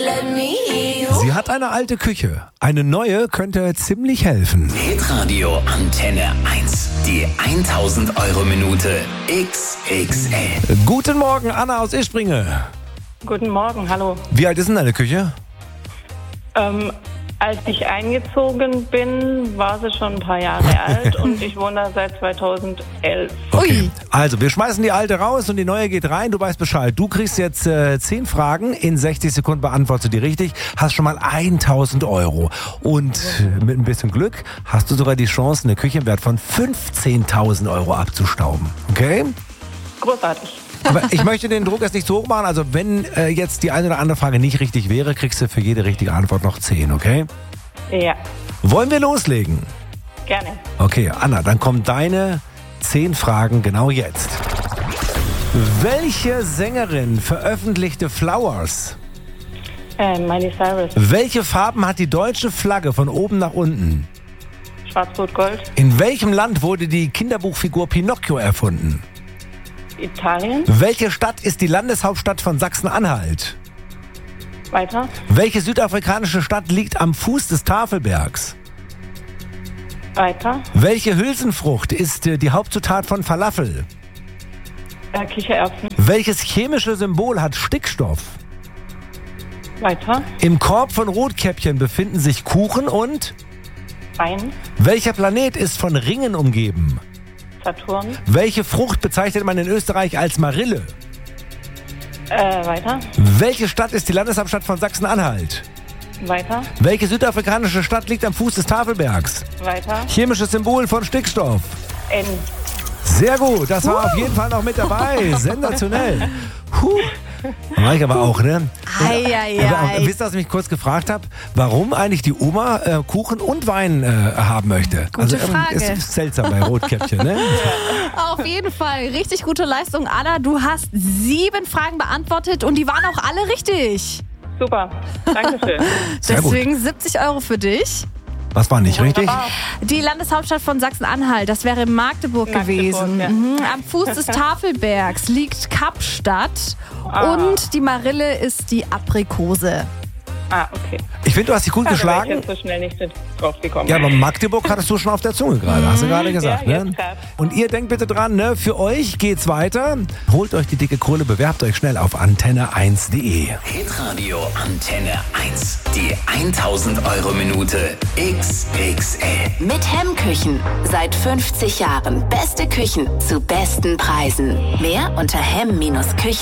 Sie hat eine alte Küche. Eine neue könnte ziemlich helfen. Hitradio Antenne 1. Die 1000 Euro Minute XXL. Guten Morgen, Anna aus Ispringe. Guten Morgen, hallo. Wie alt ist denn deine Küche? Als ich eingezogen bin, war sie schon ein paar Jahre alt und ich wohne da seit 2011. Okay. Also, wir schmeißen die alte raus und die neue geht rein. Du weißt Bescheid. Du kriegst jetzt 10 Fragen. In 60 Sekunden beantwortest du die richtig. Hast schon mal 1000 Euro. Und mit ein bisschen Glück hast du sogar die Chance, eine Küche im Wert von 15.000 Euro abzustauben. Okay? Großartig. Aber ich möchte den Druck jetzt nicht zu hoch machen. Also wenn jetzt die eine oder andere Frage nicht richtig wäre, kriegst du für jede richtige Antwort noch 10, okay? Ja, Wollen wir loslegen? gerne. Okay, Anna, dann kommen deine 10 Fragen genau jetzt. Welche Sängerin veröffentlichte Flowers? Miley Cyrus, Welche Farben hat die deutsche Flagge von oben nach unten? Schwarz-Rot-Gold, In welchem Land wurde die Kinderbuchfigur Pinocchio erfunden? Italien, Welche Stadt ist die Landeshauptstadt von Sachsen-Anhalt? weiter, Welche südafrikanische Stadt liegt am Fuß des Tafelbergs? weiter, Welche Hülsenfrucht ist die Hauptzutat von Falafel? Kichererbsen, Welches chemische Symbol hat Stickstoff? weiter, Im Korb von Rotkäppchen befinden sich Kuchen und... Wein, Welcher Planet ist von Ringen umgeben? Saturn, Welche Frucht bezeichnet man in Österreich als Marille? weiter, Welche Stadt ist die Landeshauptstadt von Sachsen-Anhalt? weiter, Welche südafrikanische Stadt liegt am Fuß des Tafelbergs? weiter, Chemisches Symbol von Stickstoff. N. Sehr gut, das war auf jeden Fall noch mit dabei. Sensationell. War ich aber auch, ne? Eieiei. Wisst ihr, was ich mich kurz gefragt habe? Warum eigentlich die Oma Kuchen und Wein haben möchte? Gute Frage. Ist seltsam bei Rotkäppchen, ne? Auf jeden Fall. Richtig gute Leistung, Anna. Du hast 7 Fragen beantwortet und die waren auch alle richtig. Super, Dankeschön. Sehr gut. Deswegen 70 Euro für dich. Was war nicht richtig? Wunderbar. Die Landeshauptstadt von Sachsen-Anhalt, das wäre Magdeburg gewesen. ja. Am Fuß des Tafelbergs liegt Kapstadt und die Marille ist die Aprikose. Okay. Ich finde, du hast dich gut Da wäre ich geschlagen. jetzt so schnell nicht drauf gekommen. Ja, aber Magdeburg hattest du schon auf der Zunge gerade, hast du gerade gesagt. Ja, Ne? jetzt grad. Und ihr denkt bitte dran, ne? Für euch geht's weiter. Holt euch die dicke Kohle, bewerbt euch schnell auf antenne1.de. Hitradio Antenne 1. Die 1000 Euro Minute XXL. Mit Hemmküchen. Seit 50 Jahren beste Küchen zu besten Preisen. Mehr unter hemm-küchen.de.